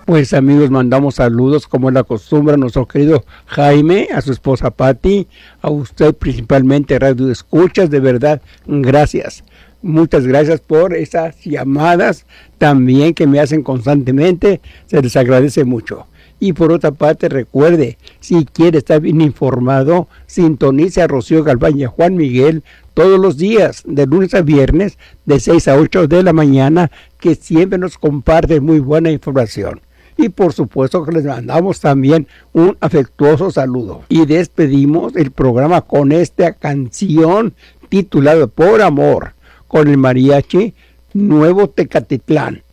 Pues amigos, mandamos saludos como es la costumbre a nuestro querido Jaime, a su esposa Patti, a usted principalmente Radio Escuchas, de verdad, gracias. Muchas gracias por esas llamadas también que me hacen constantemente, se les agradece mucho. Y por otra parte, recuerde, si quiere estar bien informado, sintonice a Rocío Galván y a Juan Miguel todos los días, de lunes a viernes, de 6 a 8 de la mañana, que siempre nos comparten muy buena información. Y por supuesto que les mandamos también un afectuoso saludo. Y despedimos el programa con esta canción titulada Por Amor, con el mariachi Nuevo Tecatitlán.